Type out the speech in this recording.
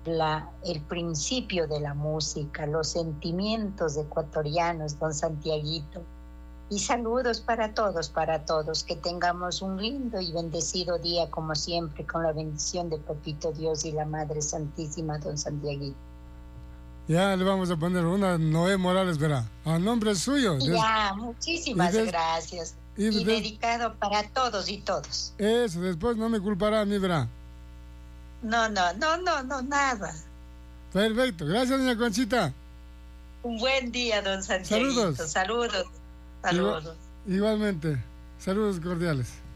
el principio de la música, los sentimientos ecuatorianos, don Santiaguito. Y saludos para todos, que tengamos un lindo y bendecido día como siempre, con la bendición de Papito Dios y la Madre Santísima, don Santiaguito. Ya le vamos a poner una Noé Morales, verá, a nombre suyo. Ya, muchísimas gracias. Y dedicado para todos y todos. Eso, después no me culpará a mí, verá. No, nada. Perfecto, gracias, doña Conchita. Un buen día, don Santiago. Saludos. Igualmente, saludos cordiales.